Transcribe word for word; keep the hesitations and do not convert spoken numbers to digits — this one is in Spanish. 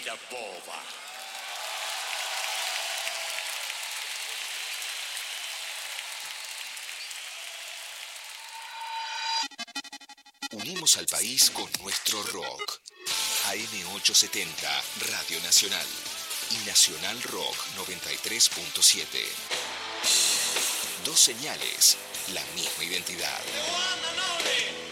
chiquita boba. Unimos al país con nuestro rock. A M ochocientos setenta, Radio Nacional. Y Nacional Rock noventa y tres punto siete. Dos señales, la misma identidad.